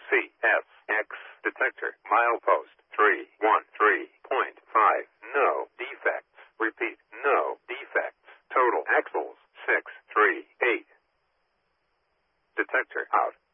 CSX detector. Milepost 313.5. No defects. Repeat, no defects. Total axles 638. Detector out.